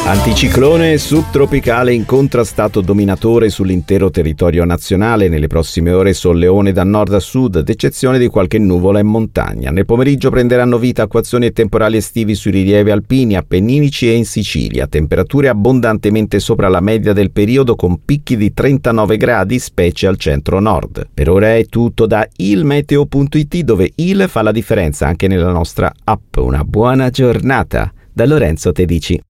Anticiclone subtropicale incontrastato dominatore sull'intero territorio nazionale. Nelle prossime ore solleone da nord a sud, ad eccezione di qualche nuvola in montagna. Nel pomeriggio prenderanno vita acquazzoni e temporali estivi sui rilievi alpini, appenninici e in Sicilia. Temperature abbondantemente sopra la media del periodo con picchi di 39 gradi, specie al centro-nord. Per ora è tutto da ilmeteo.it, dove il fa la differenza anche nella nostra app. Una buona giornata da Lorenzo Tedici.